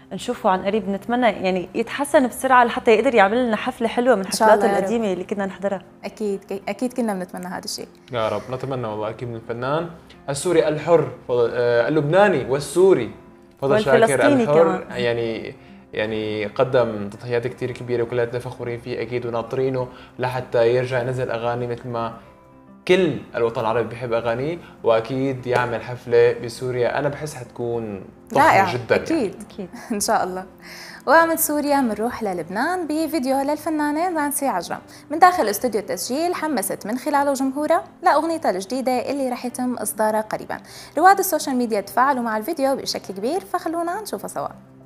نشوفه عن قريب. نتمنى يعني يتحسن بسرعه لحتى يقدر يعمل لنا حفله حلوه من حفلاته القديمه اللي كنا نحضرها. اكيد اكيد كنا بنتمنى هذا الشيء. يا رب نتمنى والله. اكيد من الفنان السوري الحر اللبناني والسوري فضل شاكر الحر كمان. يعني قدم تضحيات كثير كبيره وكلنا فخورين فيه اكيد وناطرينه لحتى يرجع ينزل اغاني مثل ما كل الوطن العربي بيحب اغانيه، واكيد يعمل حفله بسوريا. انا بحس حتكون ضخمه جدا اكيد يعني. اكيد ان شاء الله. ومن سوريا بنروح للبنان بفيديو للفنانة نانسي عجرم من داخل استوديو التسجيل، حمست من خلاله جمهورها لاغنيتها الجديده اللي رح يتم اصدارها قريبا. رواد السوشيال ميديا تفاعلوا مع الفيديو بشكل كبير، فخلونا نشوفه سوا.